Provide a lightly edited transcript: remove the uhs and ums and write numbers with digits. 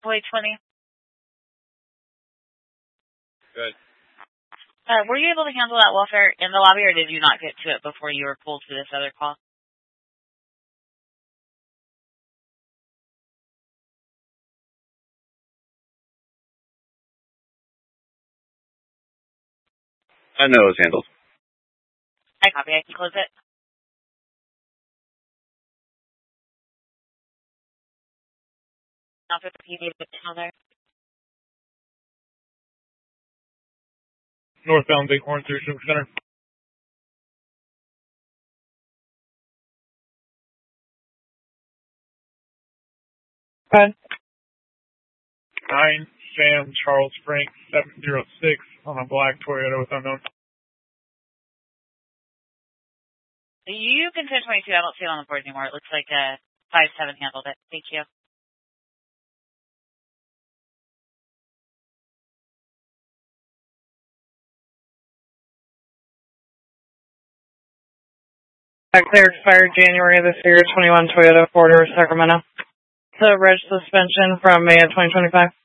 Boy 20. Good. Were you able to handle that welfare in the lobby, or did you not get to it before you were pulled to this other call? I know it was handled. I copy. I can close it. Not for the PD, but down there. Northbound Bighorn through Civic Center. Okay. 9 Sam Charles Frank 706 on a black Toyota with unknown. You can send 22. I don't see it on the board anymore. It looks like 5-7 handled it. Thank you. Clear expired January of this year, 21 Toyota 4-door Sacramento. So reg suspension from May of 2025.